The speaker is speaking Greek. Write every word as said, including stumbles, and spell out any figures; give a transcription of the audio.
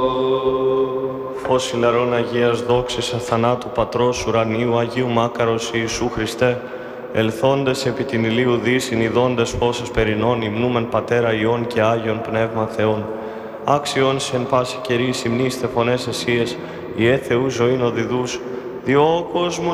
Φως ηλαρών Αγίας δόξης αθανάτου Πατρός ουρανίου Αγίου Μάκαρος Ιησού Χριστέ, ελθόντες επί την ηλίου δύσιν ειδώντες φώσες περινών, υμνούμεν Πατέρα Υιόν και Άγιον Πνεύμα Θεόν. Άξιον σε εν πάση καιρή συμνήστε φωνές εσίες, ιέ Θεού ζωήν οδηδούς, διό ο κόσμος